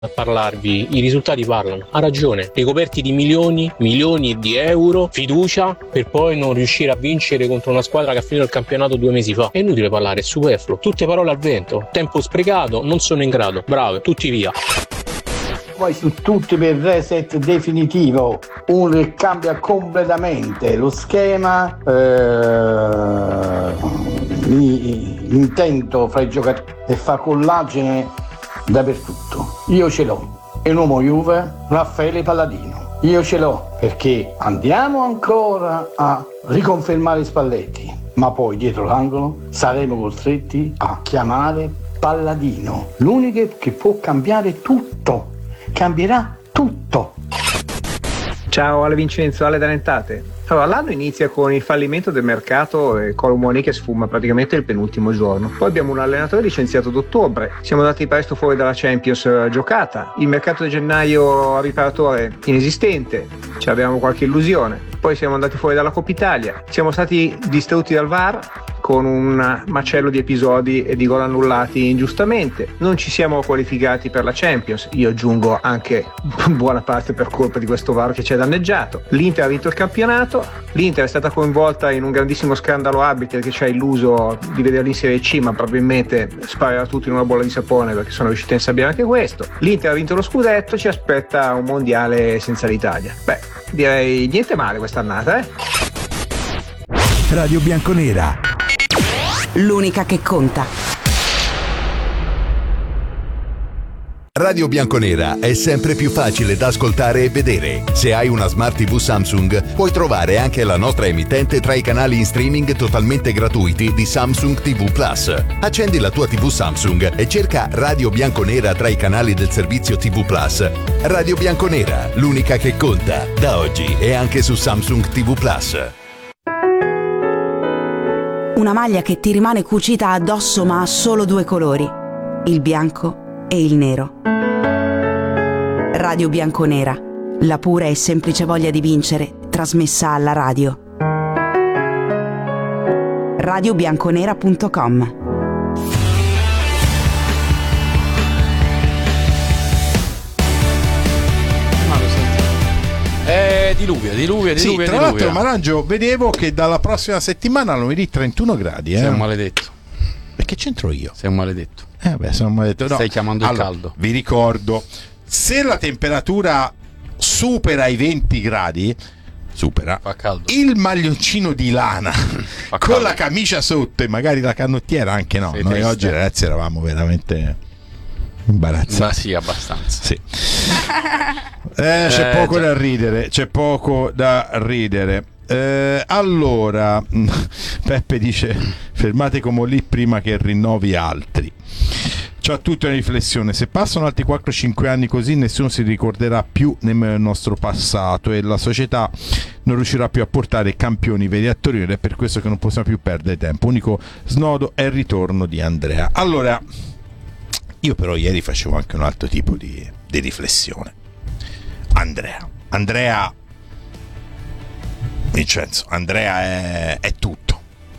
a parlarvi, i risultati parlano, ha ragione, ricoperti di milioni di euro, fiducia, per poi non riuscire a vincere contro una squadra che ha finito il campionato 2 mesi fa. È inutile parlare, è superfluo, tutte parole al vento, tempo sprecato, non sono in grado, bravo, tutti via. Poi su tutti per reset definitivo, uno che cambia completamente lo schema, l'intento fra i giocatori e fa collagene dappertutto. Io ce l'ho, è un uomo Juve, Raffaele Palladino. Io ce l'ho perché andiamo ancora a riconfermare Spalletti, ma poi dietro l'angolo saremo costretti a chiamare Palladino, l'unico che può cambiare tutto, cambierà tutto. Ciao Ale Vincenzo, Ale Talentate. Allora, l'anno inizia con il fallimento del mercato e Colomoni che sfuma praticamente il penultimo giorno. Poi abbiamo un allenatore licenziato ad ottobre. Siamo andati presto fuori dalla Champions giocata. Il mercato di gennaio a riparatore inesistente. Ci abbiamo qualche illusione. Poi siamo andati fuori dalla Coppa Italia. Siamo stati distrutti dal VAR con un macello di episodi e di gol annullati ingiustamente. Non ci siamo qualificati per la Champions. Io aggiungo anche buona parte per colpa di questo VAR che ci ha danneggiato. L'Inter ha vinto il campionato. L'Inter è stata coinvolta in un grandissimo scandalo arbitri che ci ha illuso di vederli in Serie C, ma probabilmente sparerà tutto in una bolla di sapone perché sono riusciti a insabbiare anche questo. L'Inter ha vinto lo scudetto, ci aspetta un mondiale senza l'Italia. Beh, direi niente male quest'annata, eh? Radio Bianconera, l'unica che conta. Radio Bianconera è sempre più facile da ascoltare e vedere. Se hai una Smart TV Samsung, puoi trovare anche la nostra emittente tra i canali in streaming totalmente gratuiti di Samsung TV Plus. Accendi la tua TV Samsung e cerca Radio Bianconera tra i canali del servizio TV Plus. Radio Bianconera, l'unica che conta, da oggi e anche su Samsung TV Plus. Una maglia che ti rimane cucita addosso ma ha solo 2 colori, il bianco e il nero. Radio Bianconera, la pura e semplice voglia di vincere, trasmessa alla radio. radiobianconera.com. Diluvia. Sì, tra l'altro, Marangio, vedevo che dalla prossima settimana lunedì 31 gradi. Sei un maledetto. E che c'entro io? Sei un maledetto. Sono un maledetto. No. Stai chiamando il caldo. Vi ricordo, se la temperatura supera i 20 gradi, fa caldo. Il maglioncino di lana con la camicia sotto e magari la canottiera anche no. Sei Noi triste. oggi ragazzi eravamo veramente imbarazzati. Ma sì, abbastanza. Sì. C'è poco da ridere. Allora Peppe dice fermate come lì prima che rinnovi altri. C'ha tutta una riflessione: se passano altri 4-5 anni così nessuno si ricorderà più nemmeno il nostro passato e la società non riuscirà più a portare campioni veri attori, ed è per questo che non possiamo più perdere tempo. Unico snodo è il ritorno di Andrea. Allora, io però ieri facevo anche un altro tipo di riflessione. Andrea Vincenzo, Andrea è tutto.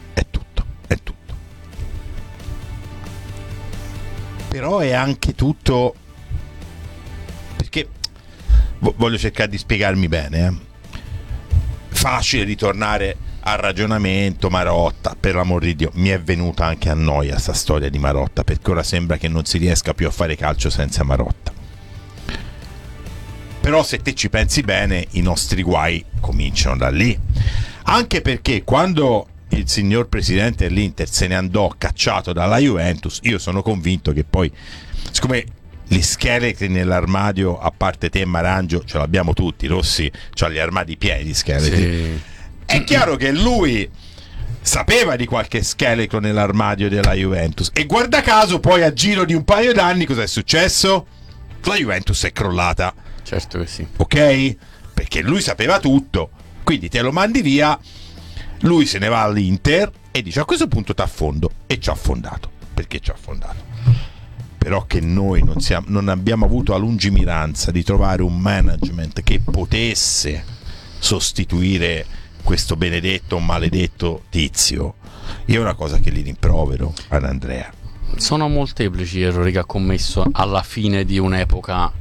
Però è anche tutto, perché voglio cercare di spiegarmi bene. Facile ritornare al ragionamento Marotta, per l'amor di Dio, mi è venuta anche a noia sta storia di Marotta, perché ora sembra che non si riesca più a fare calcio senza Marotta. Però se te ci pensi bene, i nostri guai cominciano da lì, anche perché quando il signor presidente dell'Inter se ne andò cacciato dalla Juventus, io sono convinto che poi, siccome gli scheletri nell'armadio, a parte te e Marangio, ce l'abbiamo tutti, Rossi c'ha gli armadi pieni di scheletri, sì. È chiaro che lui sapeva di qualche scheletro nell'armadio della Juventus, e guarda caso poi a giro di un paio d'anni cosa è successo? La Juventus è crollata. Certo che sì. Ok? Perché lui sapeva tutto, quindi te lo mandi via. Lui se ne va all'Inter e dice: a questo punto t'affondo, e ci ha affondato. Perché ci ha affondato? Però che noi non abbiamo avuto la lungimiranza di trovare un management che potesse sostituire questo benedetto o maledetto Tizio. Io è una cosa che gli rimprovero ad Andrea. Sono molteplici gli errori che ha commesso alla fine di un'epoca